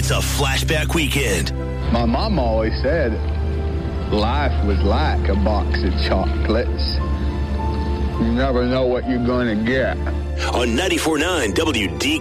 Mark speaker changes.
Speaker 1: It's a flashback weekend.
Speaker 2: My mom always said life was like a box of chocolates. You never know what you're going to get.
Speaker 1: On 94.9 WD.